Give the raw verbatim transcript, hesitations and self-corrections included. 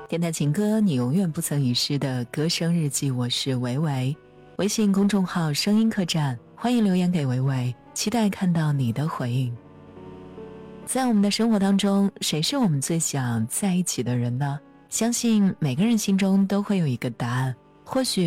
电台情歌，你永远不曾遗失的歌声日记，我是维维。微信公众号声音客栈，欢迎留言给维维，期待看到你的回应。在我们的生活当中，谁是我们最想在一起的人呢？相信每个人心中都会有一个答案，或许